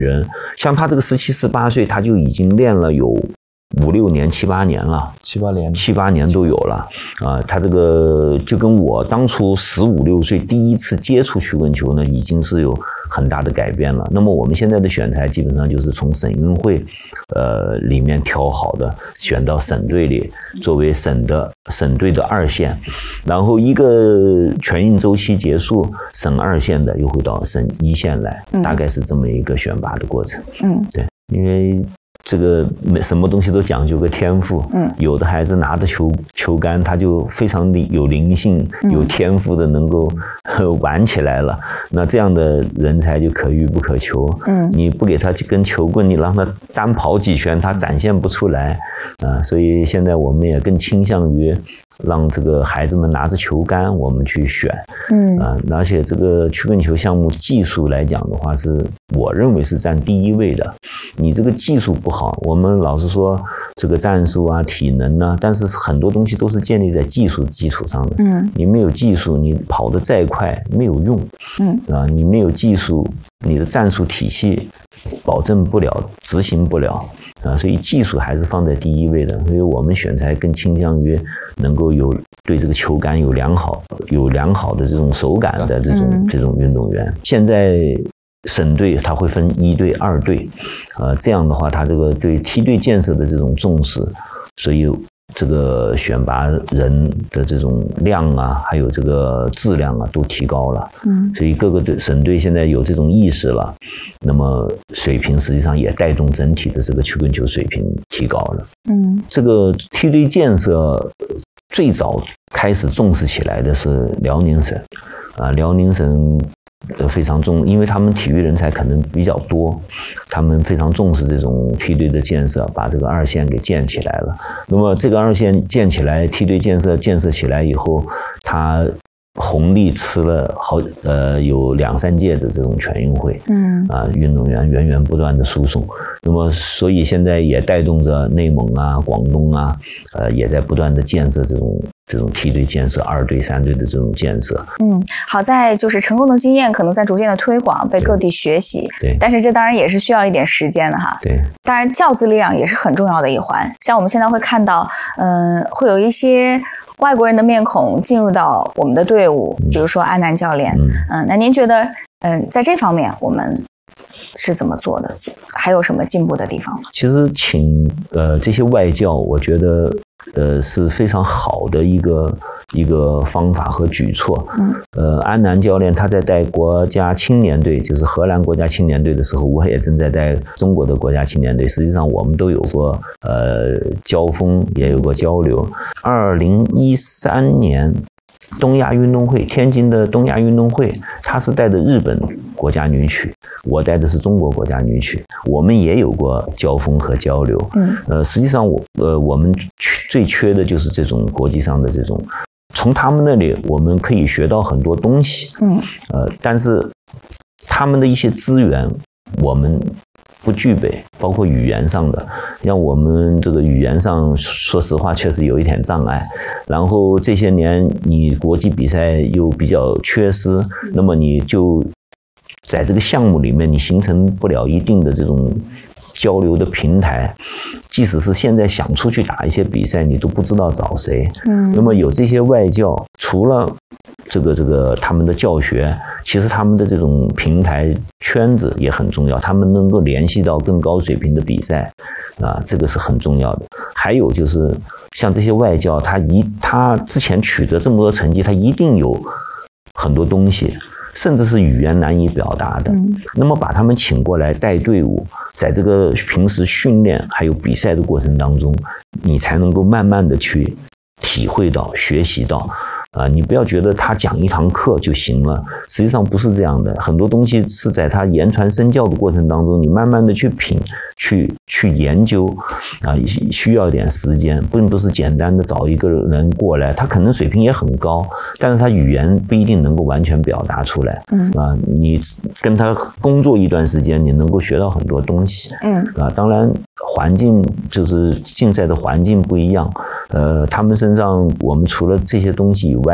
人，像他这个17、18岁，他就已经练了有5、6年、7、8年了，7、8年都有了他这个就跟我当初15、16岁第一次接触曲棍球呢，已经是有很大的改变了。那么我们现在的选材基本上就是从省运会里面挑好的，选到省队里作为省队的2线，然后一个全运周期结束，省2线的又会到省1线来，大概是这么一个选拔的过程。对，因为这个什么东西都讲究个天赋，有的孩子拿着球杆，他就非常有灵性、有天赋的，能够玩起来了。那这样的人才就可遇不可求。你不给他根球棍，你让他单跑几圈，他展现不出来所以现在我们也更倾向于让这个孩子们拿着球杆，我们去选。而且这个曲棍球项目技术来讲的话，是我认为是占第1位的。你这个技术不好，我们老是说这个战术啊、体能啊，但是很多东西都是建立在技术基础上的。你没有技术，你跑得再快没有用。你没有技术，你的战术体系保证不了、执行不了所以技术还是放在第1位的。所以我们选材更倾向于能够对这个球杆有良好的这种手感的这种运动员。现在省队它会分1队、2队，这样的话，它这个对梯队建设的这种重视，所以这个选拔人的这种量啊，还有这个质量啊，都提高了。所以各个省队现在有这种意识了，那么水平实际上也带动整体的这个曲棍球水平提高了。这个梯队建设最早开始重视起来的是辽宁省辽宁省非常重，因为他们体育人才可能比较多，他们非常重视这种梯队的建设，把这个2线给建起来了。那么这个2线建起来，梯队建设起来以后，他红利吃了有2、3届的这种全运会，运动员源源不断的输送。那么所以现在也带动着内蒙啊、广东啊，也在不断的建设这种梯队建设、2队、3队的这种建设。 好在就是成功的经验可能在逐渐的推广，被各地学习。 对， 但是这当然也是需要一点时间的哈。 对， 当然教资力量也是很重要的一环。像我们现在会看到，会有一些外国人的面孔进入到我们的队伍，比如说安南教练。那您觉得，在这方面我们是怎么做的？还有什么进步的地方吗？ 其实请这些外教，我觉得是非常好的一个方法和举措。安南教练他在带国家青年队，就是荷兰国家青年队的时候，我也正在带中国的国家青年队。实际上我们都有过交锋，也有过交流。2013年东亚运动会，天津的东亚运动会，他是带的日本国家女曲，我带的是中国国家女曲，我们也有过交锋和交流。实际上我们最缺的就是这种国际上的这种，从他们那里我们可以学到很多东西。但是他们的一些资源我们不具备，包括语言上的，像我们这个语言上，说实话确实有一点障碍。然后这些年你国际比赛又比较缺失，那么你就在这个项目里面，你形成不了一定的这种交流的平台。即使是现在想出去打一些比赛，你都不知道找谁。那么有这些外教，除了这个他们的教学，其实他们的这种平台圈子也很重要，他们能够联系到更高水平的比赛这个是很重要的。还有就是像这些外教，他之前取得这么多成绩，他一定有很多东西，甚至是语言难以表达的。那么把他们请过来带队伍，在这个平时训练还有比赛的过程当中，你才能够慢慢的去体会到、学习到。你不要觉得他讲一堂课就行了，实际上不是这样的。很多东西是在他言传身教的过程当中，你慢慢的去品、去研究需要一点时间，并不是简单的找一个人过来，他可能水平也很高，但是他语言不一定能够完全表达出来。你跟他工作一段时间，你能够学到很多东西。当然环境就是竞赛的环境不一样，他们身上我们除了这些东西以外，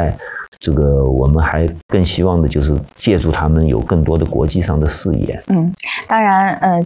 这个我们还更希望的就是借助他们有更多的国际上的视野。 当然，